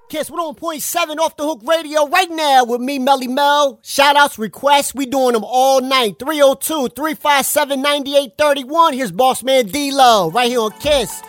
Kiss 101.7 Off the Hook Radio right now with me, Melly Mel. Shout outs, requests, we doing them all night. 302-357-9831. Here's Boss Man D-Lo right here on Kiss